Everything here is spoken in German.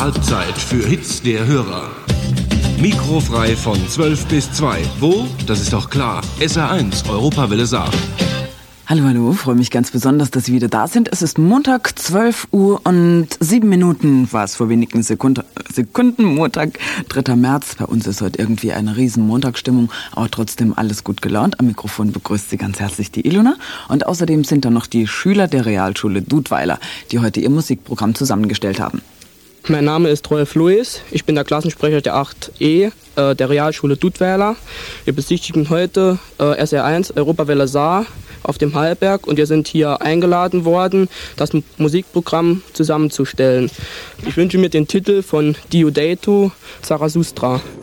Halbzeit für Hits der Hörer. Mikrofrei von 12 bis 2. Wo? Das ist doch klar. SR1, Europawelle Saar. Hallo, hallo, freue mich ganz besonders, dass Sie wieder da sind. Es ist Montag, 12 Uhr und 7 Minuten, war es vor wenigen Sekunden, Montag, 3. März. Bei uns ist heute irgendwie eine riesen Montagsstimmung, aber trotzdem alles gut gelaunt. Am Mikrofon begrüßt Sie ganz herzlich die Ilona. Und außerdem sind da noch die Schüler der Realschule Dudweiler, die heute ihr Musikprogramm zusammengestellt haben. Mein Name ist Rolf Louis, ich bin der Klassensprecher der 8E der Realschule Dudweiler. Wir besichtigen heute SR1 Europawelle Saar auf dem Hallberg und wir sind hier eingeladen worden, das Musikprogramm zusammenzustellen. Ich wünsche mir den Titel von Diodato Zarathustra.